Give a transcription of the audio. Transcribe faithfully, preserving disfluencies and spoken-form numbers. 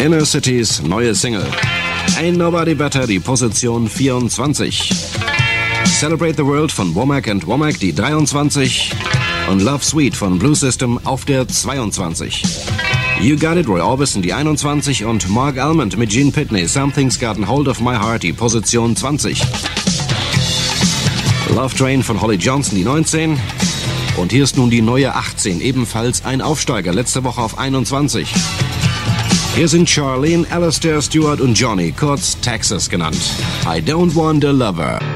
Inner Cities neue Single. Ain't Nobody Better, die Position vierundzwanzig. Celebrate the World von Womack and Womack, die dreiundzwanzig. Und Love Sweet von Blue System auf der zweiundzwanzig. You Got It, Roy Orbison, die einundzwanzig. Und Mark Almond mit Gene Pitney, Something's Gotten Hold of My Heart, die Position zwanzig. Love Train von Holly Johnson, die neunzehn. Und hier ist nun die neue achtzehn, ebenfalls ein Aufsteiger, letzte Woche auf einundzwanzig. Hier sind Charlene, Alistair Stewart und Johnny, kurz Texas genannt. I Don't Want a Lover.